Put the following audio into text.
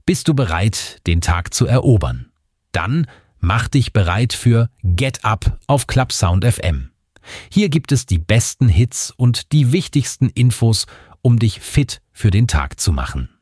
Bist du bereit, den Tag zu erobern? Dann mach dich bereit für Get Up auf Clubsound FM. Hier gibt es die besten Hits und die wichtigsten Infos, um dich fit für den Tag zu machen.